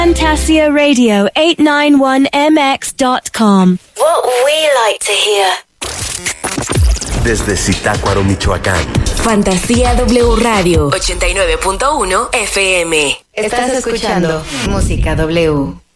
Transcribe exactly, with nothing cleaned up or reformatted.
Fantasia Radio eight ninety-one M X dot com. What we like to hear. Desde Zitácuaro, Michoacán. Fantasía W Radio ochenta y nueve punto uno F M. Estás escuchando Música W.